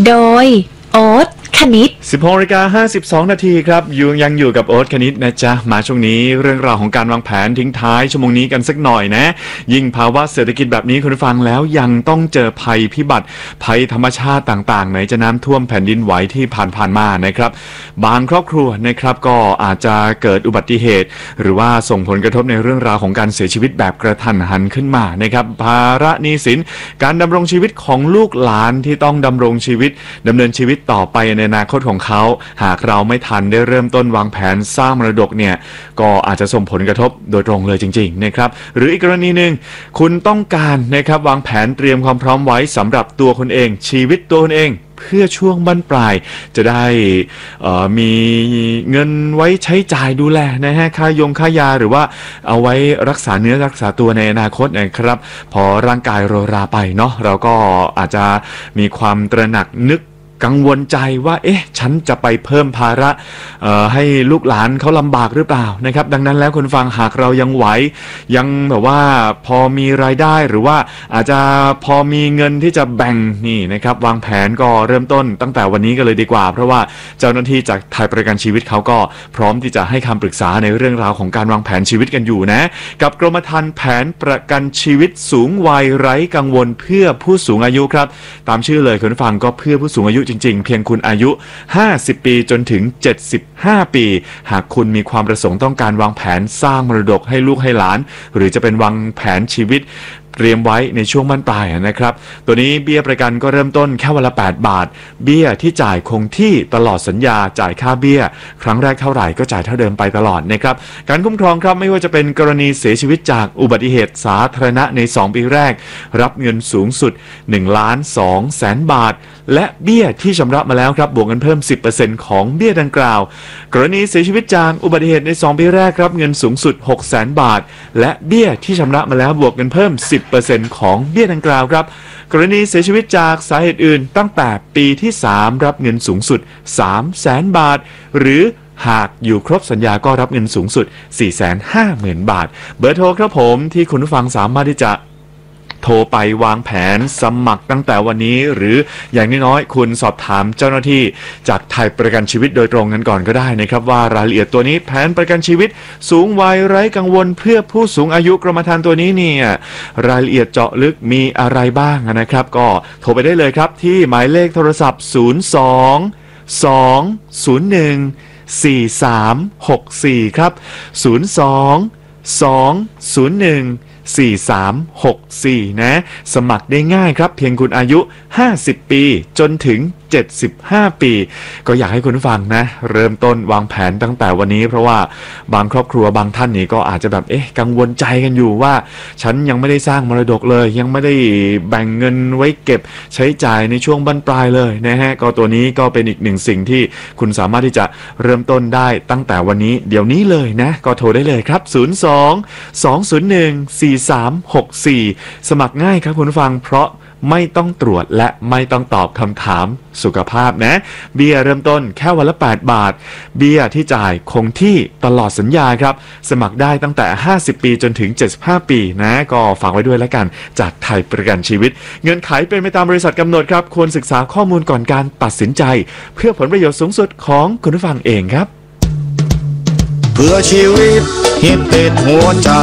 โดยโอ๊ตคณิต 16:52 นาทีครับยังอยู่กับโอ๊ตคณิตนะจ๊ะมาช่วงนี้เรื่องราวของการวางแผนทิ้งท้ายชั่วโมงนี้กันสักหน่อยนะยิ่งภาวะเศรษฐกิจแบบนี้คุณฟังแล้วยังต้องเจอภัยพิบัติภัยธรรมชาติต่างๆไหนจะน้ำท่วมแผ่นดินไหวที่ผ่านมานะครับบางครอบครัวนะครับก็อาจจะเกิดอุบัติเหตุหรือว่าส่งผลกระทบในเรื่องราวของการเสียชีวิตแบบกระทันหันขึ้นมานะครับภาระหนี้สินการดำรงชีวิตของลูกหลานที่ต้องดำรงชีวิตดำเนินชีวิตต่อไปในอนาคตของเขาหากเราไม่ทันได้เริ่มต้นวางแผนสร้างมรดกเนี่ยก็อาจจะส่งผลกระทบโดยตรงเลยจริงๆนะครับหรืออีกกรณีหนึ่งคุณต้องการนะครับวางแผนเตรียมความพร้อมไว้สำหรับตัวคุณเองชีวิตตัวคุณเองเพื่อช่วงบั้นปลายจะได้มีเงินไว้ใช้จ่ายดูแลนะฮะค่ายาหรือว่าเอาไว้รักษาเนื้อรักษาตัวในอนาคตนะครับพอร่างกายโรยราไปเนาะเราก็อาจจะมีความตระหนักนึกกังวลใจว่าฉันจะไปเพิ่มภาระให้ลูกหลานเขาลำบากหรือเปล่านะครับดังนั้นแล้วคุณฟังหากเรายังไหวยังแบบว่าพอมีรายได้หรือว่าอาจจะพอมีเงินที่จะแบ่งนี่นะครับวางแผนก็เริ่มต้นตั้งแต่วันนี้กันเลยดีกว่าเพราะว่าเจ้าหน้าที่จากไทยประกันชีวิตเขาก็พร้อมที่จะให้คำปรึกษาในเรื่องราวของการวางแผนชีวิตกันอยู่นะกับกรมธรรม์แผนประกันชีวิตสูงวัยไร้กังวลเพื่อผู้สูงอายุครับตามชื่อเลยคุณฟังก็เพื่อผู้สูงอายุจริงๆเพียงคุณอายุ50ปีจนถึง75ปีหากคุณมีความประสงค์ต้องการวางแผนสร้างมรดกให้ลูกให้หลานหรือจะเป็นวางแผนชีวิตเตรียมไว้ในช่วงบั้นปลายนะครับตัวนี้เบี้ยประกันก็เริ่มต้นแค่วันละ8 บาทเบี้ยที่จ่ายคงที่ตลอดสัญญาจ่ายค่าเบี้ยครั้งแรกเท่าไหร่ก็จ่ายเท่าเดิมไปตลอดนะครับการคุ้มครองครับไม่ว่าจะเป็นกรณีเสียชีวิตจากอุบัติเหตุสาธารณะใน2ปีแรกรับเงินสูงสุด1,200,000 บาทและเบี้ยที่ชำระมาแล้วครับบวกเงินเพิ่ม 10% ของเบี้ยดังกล่าวกรณีเสียชีวิตจากอุบัติเหตุใน2ปีแรกรับเงินสูงสุด 600,000 บาทและเบี้ยที่ชำระมาแล้วบวกเงินเพิ่ม 10% ของเบี้ยดังกล่าวครับกรณีเสียชีวิตจากสาเหตุอื่นตั้งแต่ปีที่3รับเงินสูงสุด 300,000 บาทหรือหากอยู่ครบสัญญาก็รับเงินสูงสุด 450,000 บาทเบอร์โทรครับผมที่คุณผู้ฟังสามารถที่จะโทรไปวางแผนสมัครตั้งแต่วันนี้หรืออย่างน้อยๆคุณสอบถามเจ้าหน้าที่จากไทยประกันชีวิตโดยตรงกันก่อนก็ได้นะครับว่ารายละเอียดตัวนี้แผนประกันชีวิตสูงวัยไร้กังวลเพื่อผู้สูงอายุกรมธรรม์ตัวนี้เนี่ยรายละเอียดเจาะลึกมีอะไรบ้างนะครับก็โทรไปได้เลยครับที่หมายเลขโทรศัพท์02-201-4364ครับ02-201-4364นะสมัครได้ง่ายครับเพียงคุณอายุ50ปีจนถึง75ปีก็อยากให้คุณฟังนะเริ่มต้นวางแผนตั้งแต่วันนี้เพราะว่าบางครอบครัวบางท่านนี่ก็อาจจะแบบกังวลใจกันอยู่ว่าฉันยังไม่ได้สร้างมรดกเลยยังไม่ได้แบ่งเงินไว้เก็บใช้จ่ายในช่วงบั้นปลายเลยนะฮะก็ตัวนี้ก็เป็นอีกหนึ่งสิ่งที่คุณสามารถที่จะเริ่มต้นได้ตั้งแต่วันนี้เดี๋ยวนี้เลยนะก็โทรได้เลยครับ02-201-4364สมัครง่ายครับคุณฟังเพราะไม่ต้องตรวจและไม่ต้องตอบคำถามสุขภาพนะเบี้ยเริ่มต้นแค่วันละ8 บาทเบี้ยที่จ่ายคงที่ตลอดสัญญาครับสมัครได้ตั้งแต่50ปีจนถึง75ปีนะก็ฝากไว้ด้วยแล้วกันจากไทยประกันชีวิตเงื่อนไขเป็นไปตามบริษัทกำหนดครับควรศึกษาข้อมูลก่อนการตัดสินใจเพื่อผลประโยชน์สูงสุดของคุณผู้ฟังเองครับเพื่อชีวิตฮิตติดหัวใจ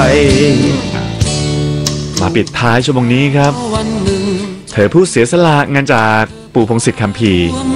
มาปิดท้ายชั่วโมงนี้ครับเธอผู้เสียสละงานจากปู่พงษ์สิทธิ์คัมภีร์